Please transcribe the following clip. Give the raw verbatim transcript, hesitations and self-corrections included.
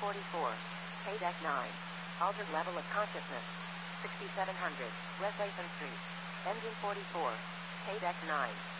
forty-four. Paydeck nine. Altered level of consciousness. sixty-seven hundred. West Latham Street. Engine forty-four. Paydeck nine.